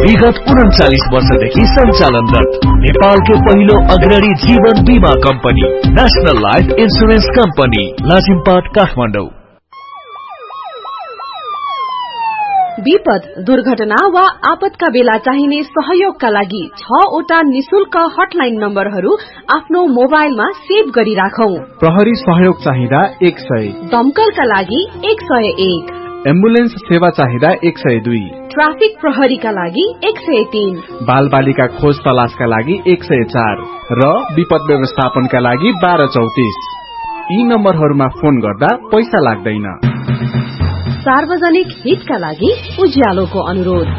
विगत 39 वर्षदेखि सञ्चालनरत नेपालको पहिलो अग्रणी जीवन बीमा company national life insurance company Lazimpat Kathmandu. विपद, दुर्घटना वा आपतका बेला चाहिने सहयोगका लागि 6 वटा निशुल्क हटलाइन नम्बरहरू आफ्नो मोबाइलमा सेभ गरी राखौं। प्रहरी सहयोग चाहिँदा 100, दमकलका लागि 101, एम्बुलेन्स सेवा चाहिँदा 102, ट्राफिक प्रहरीका लागि 103, बाल बालिका खोज तलासका लागि 104 र विपद व्यवस्थापनका लागि 1234। यी नम्बरहरूमा फोन गर्दा पैसा लाग्दैन। सार्वजनिक हितका लागि उज्यालोको अनुरोध।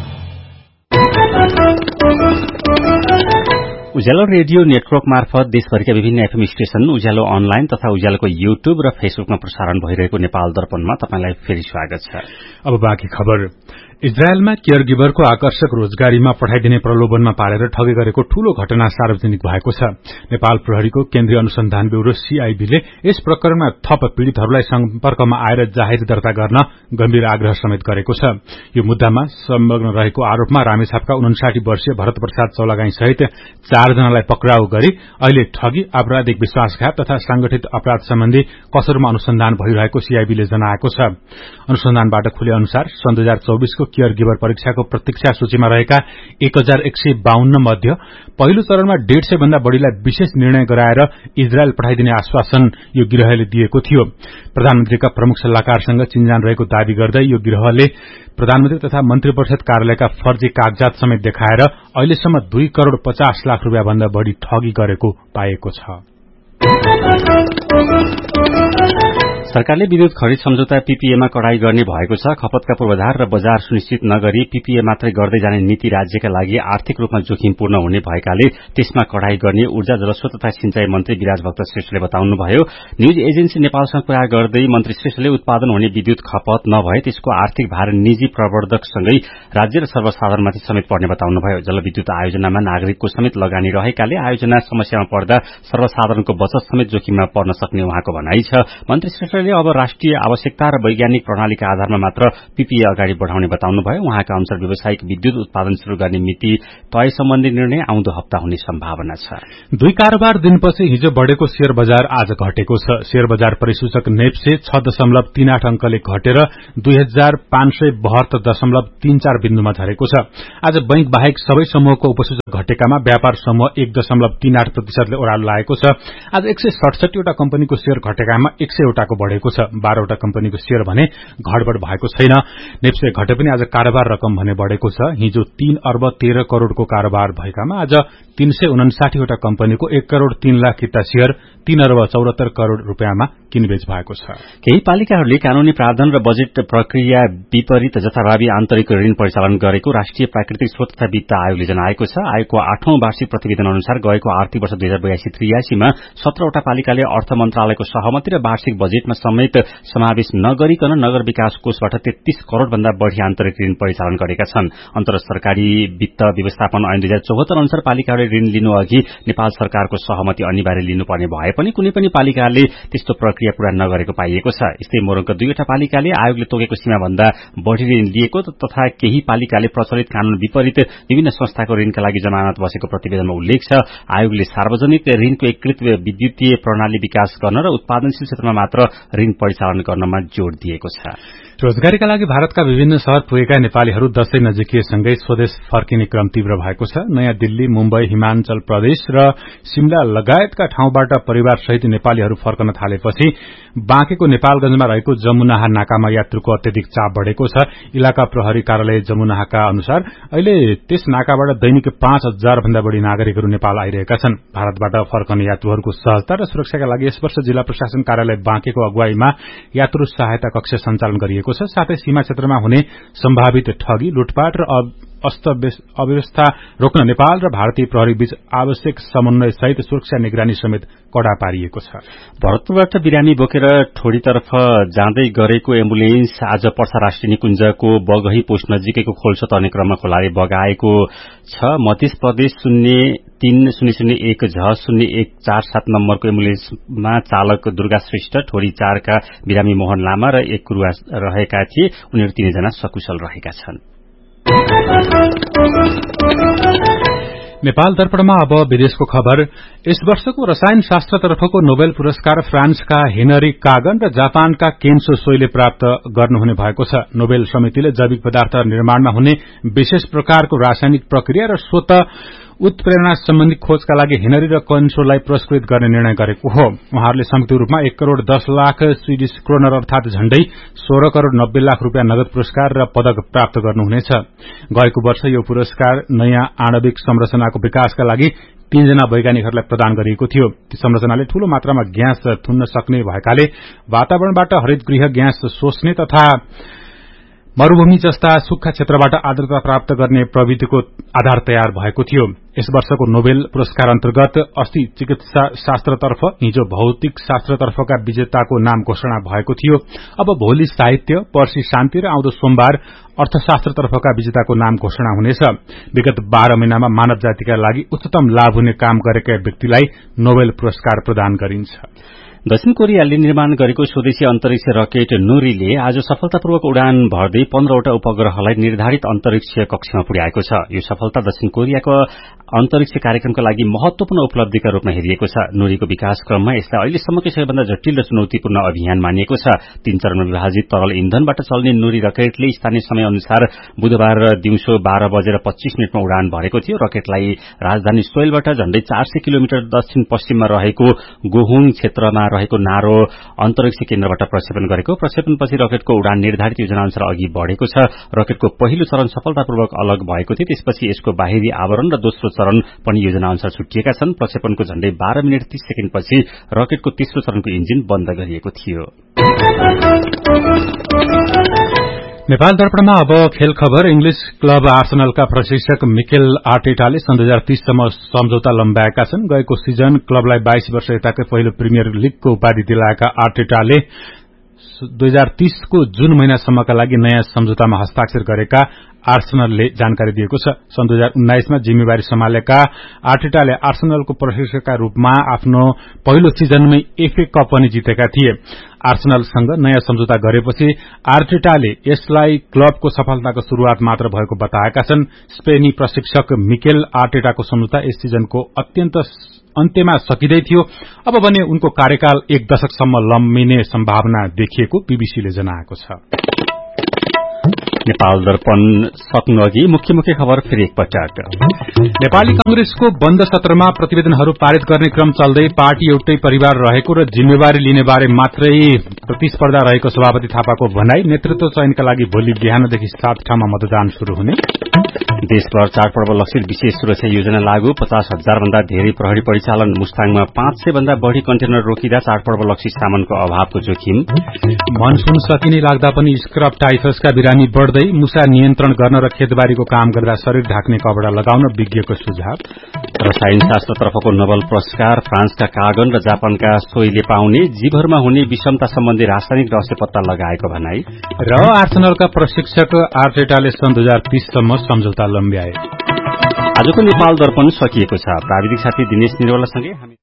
उज्यालो रेडियो नेटवर्क मार्फत देशभरिका विभिन्न एफएम स्टेशन, उज्यालो अनलाइन तथा उज्यालोको युट्युब र फेसबुकमा प्रसारण भइरहेको नेपाल दर्पणमा तपाईलाई फेरि स्वागत छ। अब बाँकी खबर। इजरायलमा केयर गिभरको आकर्षक रोजगारीमा पठाइदिने प्रलोभनमा पारेर ठगी गरेको ठूलो घटना सार्वजनिक भएको छ। नेपाल प्रहरीको केन्द्रीय अनुसन्धान ब्यूरो सीआईबीले यस प्रकरणमा थप पीड़ितहरूलाई सम्पर्कमा आएर जाहेर दर्ता गर्न गम्भीर आग्रह समेत गरेको छ। यो मुद्दामा संलग्न रहेको आरोपमा रामेछापका 59 वर्षीय भरत प्रसाद चौलागाई सहित 4 जनालाई पक्राउ गरी अहिले ठगी, आपराधिक विश्वासघात तथा संगठित अपराध सम्बन्धी कसरमा अनुसन्धान भइरहेको सीआईबीले जनाएको छ। अनुसन्धानबाट खुले अनुसार सन् 2024 को केयर गिभर परीक्षाको प्रतीक्षा सूचीमा रहेका 1152 मध्ये पहिलो चरणमा 150 भन्दा बढ़ीलाई विशेष निर्णय गराएर इजरायल पठाइदिने आश्वासन यो गिरहले दिएको थियो। प्रधानमन्त्रीका प्रमुख सल्लाहकारसँग चिन्जान रहेको दावी गर्दै यो गिरहले प्रधानमन्त्री तथा मन्त्री परिषद कार्यालयका फर्जी कागजात समेत देखाएर अहिलेसम्म 2 करोड़ 50 लाख रुपियाँ भन्दा बढ़ी ठगी गरेको पाएको छ। सरकारले विद्युत खरिद सम्झौता पीपीएमा कडाई गर्ने भएको छ। खपतका पूर्वाधार र बजार सुनिश्चित नगरी पीपीए मात्रै गर्दै जाने नीति राज्यका लागि आर्थिक रूपमा जोखिमपूर्ण हुने भएकाले त्यसमा कडाई गर्ने ऊर्जा, जलस्रोत तथा सिंचाई मन्त्री विराज भक्त श्रेष्ठले बताउनुभयो। न्यूज एजेन्सी नेपालसँग कुरा गर्दै मन्त्री श्रेष्ठले उत्पादन हुने विद्युत खपत नभए त्यसको आर्थिक भार निजी प्रवर्धकसँगै राज्य र सर्वसाधारणमाथि समेत पर्ने बताउनुभयो। जलविद्युत आयोजनामा नागरिकको समेत लगानी रहेकाले आयोजना समस्यामा पर्दा सर्वसाधारणको बचत समेत जोखिममा पर्न सक्ने उहाँको भनाइ छ। मन्त्री श्रेष्ठले अब राष्ट्रिय आवश्यकता र वैज्ञानिक प्रणालीका आधारमा मात्र पीपीए अगाडि बढ़ाउने बताउनुभयो। उहाँका अनुसार व्यावसायिक विद्युत उत्पादन शुरू गर्ने मिति तय सम्बन्धी निर्णय आउँदो हप्ता हुने सम्भावना छ। 2 कारोबार दिनपछि हिजो बढ़ेको शेयर बजार आज घटेको छ। शेयर बजार परिसूचक नेप्से 6.38 अंकले घटेर 2572.34 बिन्दुमा झरेको छ। आज बैंक बाहेक सबै समूहको उपसूचक घटेकामा व्यापार समूह 1.38% ले ओह्रालो लागेको छ। आज 167 वटा कम्पनीको शेयर घटेकामा 100 वटाको बढ़ेको छ। 12 वटा कम्पनीको शेयर भने घटबढ़ भएको छैन। नेप्से घटे पनि आज कारोबार रकम भने बढ़ेको छ। हिजो 3 अर्ब 13 करोड़को कारोबार भएकामा आज 359 वटा कम्पनीको 1 करोड़ 3 लाख किता शेयर 3 अर्ब 74 करोड़ रुपियाँमा किनबेच भएको छ। केही पालिकाहरूले कानूनी प्रावधान र बजेट प्रक्रिया विपरीत जथाभावी आन्तरिक ऋण परिचालन गरेको राष्ट्रिय प्राकृतिक स्रोत तथा वित्त आयोगले जनाएको छ। आयोगको 8औं वार्षिक प्रतिवेदन अनुसार गएको आर्थिक वर्ष 2082-83 मा 17 वटा पालिकाले अर्थ मन्त्रालयको सहमति र वार्षिक बजेटमा समेत समावेश नगरिकन नगर विकास कोषबाट 33 करोड़ भन्दा बढ़ी आन्तरिक ऋण परिचालन गरेका छन्। अन्तर सरकारी वित्त व्यवस्थापन ऐन 2074 अनुसार पालिकाहरूले ऋण लिनु अघि नेपाल सरकारको सहमति अनिवार्य लिनुपर्ने भए पनि कुनै पनि पालिकाले त्यस्तो प्रक्रिया पूरा नगरेको पाइएको छ। यस्तै मोरङका 2 वटा पालिकाले आयोगले तोकेको सीमा भन्दा बढ़ी ऋण लिएको तथा केही पालिकाले प्रचलित कानून विपरीत विभिन्न संस्थाको ऋणका लागि जमानत बसेको प्रतिवेदनमा उल्लेख छ। आयोगले सार्वजनिक ऋणको एकीकृत विद्युतीय प्रणाली विकास गर्न र उत्पादनशील क्षेत्रमा मात्र ऋण परिचालन गर्नमा जोड़ दिएको छ। रोजगारीका लागि भारतका विभिन्न शहर पुगेका नेपालीहरू दशैं नजिकिएसँगै स्वदेश फर्किने क्रम तीव्र भएको छ। नयाँ दिल्ली, मुम्बई, हिमाचल प्रदेश र शिमला लगायतका ठाउँबाट परिवारसहित नेपालीहरू फर्कन थालेपछि बाँकेको नेपालगंजमा रहेको जमुनाहा नाकामा यात्रुको अत्यधिक चाप बढ़ेको छ। इलाका प्रहरी कार्यालय जमुनाहाका अनुसार अहिले त्यस नाकाबाट दैनिक 5000 भन्दा बढ़ी नागरिकहरू नेपाल आइरहेका छन्। भारतबाट फर्कने यात्रुहरूको सहजता र सुरक्षाका लागि यस वर्ष जिल्ला प्रशासन कार्यालय बाँकेको अगुवाईमा यात्रु सहायता कक्ष सञ्चालन गरिएको छ। साथै सीमा क्षेत्रमा हुने सम्भावित ठगी, लुटपाट र अव्यवस्था रोक्न नेपाल र भारतीय प्रहरी बीच आवश्यक समन्वय सहित सुरक्षा निगरानी समेत कड़ा पारिएको छ। भरतपुरबाट बिरामी बोकेर ठोडीतर्फ जाँदै गरेको एम्बुलेन्स आज पर्सा राष्ट्रिय निकुञ्जको बगही पोस्ट नजिकैको खोल्सो तर्ने क्रममा खोलाले बगाएको छ। मध्य प्रदेश 03-001-0147 नम्बरको एम्बुलेन्समा चालक दुर्गा श्रेष्ठ, ठोरी 4 का बिरामी मोहन लामा र 1 कुरुवा रहेका थिए। उनीहरू 3 जना सकुशल रहेका छन्। नेपाल दर्पणमा अब विदेशको खबर। यस वर्षको रसायन शास्त्रतर्फको नोबेल पुरस्कार फ्रान्सका हेनरी कागन र जापानका केन्सो सोईले प्राप्त गर्नुहुने भएको छ। नोबेल समितिले जैविक पदार्थ निर्माणमा हुने विशेष प्रकारको रासायनिक प्रक्रिया र स्वत उत्प्रेरणा सम्बन्धी खोजका लागि हेनरी र केन्सोलाई पुरस्कृत गर्ने निर्णय गरेको हो। उहाँहरूले संयुक्त रूपमा 1 करोड़ 10 लाख स्वीडिश क्रोनर अर्थात झण्डै 16 करोड़ 90 लाख रुपियाँ नगद पुरस्कार र पदक प्राप्त गर्नुहुनेछ। गएको वर्ष यो पुरस्कार नयाँ आणविक संरचनाको विकासका लागि 3 जना वैज्ञानिकहरूलाई प्रदान गरिएको थियो। ती संरचनाले ठूलो मात्रामा ग्यास थुन्न सक्ने भएकाले वातावरणबाट हरितगृह ग्यास सोच्ने तथा मरूभूमि जस्ता सुक्खा क्षेत्रबाट आर्द्रता प्राप्त गर्ने प्रविधिको आधार तयार भएको थियो। यस वर्षको नोबेल पुरस्कार अन्तर्गत अस्ति चिकित्सा शास्त्रतर्फ, हिजो भौतिक शास्त्रतर्फका विजेताको नाम घोषणा भएको थियो। अब भोलि साहित्य, पर्सि शान्ति र आउँदो सोमबार अर्थशास्त्रतर्फका विजेताको नाम घोषणा हुनेछ। विगत 12 महिनामा मानव जातिका लागि उच्चतम लाभ हुने काम गरेका व्यक्तिलाई नोबेल पुरस्कार प्रदान गरिन्छ। दक्षिण कोरियाले निर्माण गरेको स्वदेशी अन्तरिक्ष रकेट नुरीले आज सफलतापूर्वक उडान भर्दै 15वटा उपग्रहलाई निर्धारित अन्तरिक्ष कक्षमा पुर्याएको छ। यो सफलता दक्षिण कोरियाको अन्तरिक्ष कार्यक्रमका लागि महत्वपूर्ण उपलब्धिका रूपमा हेरिएको छ। नुरीको विकास क्रममा यसलाई अहिलेसम्मकै सबैभन्दा जटिल र चुनौतीपूर्ण अभियान मानिएको छ। 3 चरणमा विभाजित तरल इन्धनबाट चल्ने नुरी रकेटले स्थानीय समय अनुसार बुधबार दिउँसो 12:25 उडान भरेको थियो। रकेटलाई राजधानी सोलबाट झण्डै 400 किलोमिटर दक्षिण पश्चिममा रहेको गोहुङ क्षेत्रमा रहेको नारो अन्तरिक्ष केन्द्रबाट प्रक्षेपण गरेको। प्रक्षेपणपछि रकेटको उडान निर्धारित योजना अनुसार अघि बढ़ेको छ। रकेटको पहिलो चरण सफलतापूर्वक अलग भएको थियो। त्यसपछि यसको बाहिरी आवरण र दोस्रो चरण पनि योजना अनुसार छुटिएका छन्। प्रक्षेपणको झण्डै 12 मिनट 30 सेकेन्डपछि रकेटको तेस्रो चरणको इन्जिन बन्द गरिएको थियो। नेपाल दर्पणमा अब खेल खबर। इंग्लिश क्लब आर्सेनलका प्रशिक्षक मिकेल आर्टेटाले सन् 2030 सम्म सम्झौता लम्ब्याएका छन्। गएको सिजन क्लबलाई 22 वर्ष यताकै पहिलो प्रिमियर लीगको उपाधि दिलाएका आर्टेटाले 2030 को जून महिनासम्मका लागि नयाँ सम्झौतामा हस्ताक्षर गरेका आर्सेनलले जानकारी दिएको छ। सन् 2019 मा जिम्मेवारी सम्हालेका आर्टेटाले आर्सेनलको प्रशिक्षकका रूपमा आफ्नो पहिलो सिजनमै एफए कप पनि जितेका थिए। आर्सेनलसँग नयाँ सम्झौता गरेपछि आर्टेटाले यसलाई क्लबको सफलताको शुरूआत मात्र भएको बताएका छन्। स्पेनी प्रशिक्षक मिकेल आर्टेटाको सम्झौता यस सिजनको अन्त्यमा सकिँदै थियो। अब भने उनको कार्यकाल 1 दशकसम्म लम्बिने सम्भावना देखिएको बीबीसीले जनाएको छ। नेपाल दर्पण सक्नु अघि मुख्य खबर फेरि एकपटक। नेपाली कांग्रेसको बन्द सत्रमा प्रतिवेदनहरू पारित गर्ने क्रम चल्दै पार्टी एउटै परिवार रहेको र जिम्मेवारी लिने बारे मात्रै प्रतिस्पर्धा रहेको सभापति थापाको भनाई। नेतृत्व चयनका लागि भोलि बिहानदेखि 7 ठाउँमा मतदान शुरू हुने। देशभर चाडपर्व लक्षित विशेष सुरक्षा योजना लागू। 50,000 भन्दा धेरै प्रहरी परिचालन। मुस्ताङमा 500 भन्दा बढ़ी कन्टेनर रोकिँदा चाडपर्व लक्षित सामानको अभावको जोखिम। मनसुन सकिने लाग्दा पनि स्क्रब टाइफसका बिरामी बढ़दै। मुसा नियन्त्रण गर्न र खेतबारीको काम गर्दा शरीर ढाक्ने कपड़ा लगाउन विज्ञको सुझाव। रसायन शास्त्रतर्फको नोबेल पुरस्कार फ्रान्सका कागन र जापानका सोईले पाउने। जीवहरूमा हुने विषमता सम्बन्धी रासायनिक रहस्य पत्ता लगाएको भनाई। र आर्सेनलका प्रशिक्षक आर्टेटाले सन् 2030 सम्म सम्झौता लम्ब्याए। आजको नेपाल दर्पण सकिएको छ। प्राविधिक साथी दिनेश निरवलासँगै हामी